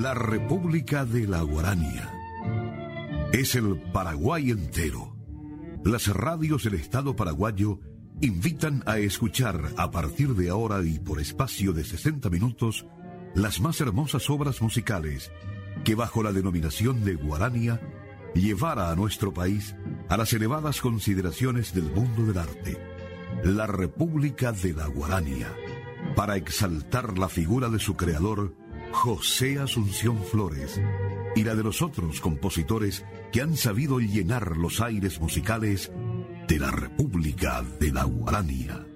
La República de la Guarania. Es el Paraguay entero. Las radios del Estado paraguayo invitan a escuchar a partir de ahora y por espacio de 60 minutos las más hermosas obras musicales que bajo la denominación de Guarania llevara a nuestro país a las elevadas consideraciones del mundo del arte. La República de la Guarania, para exaltar la figura de su creador, José Asunción Flores, y la de los otros compositores que han sabido llenar los aires musicales de la República de la Guarania.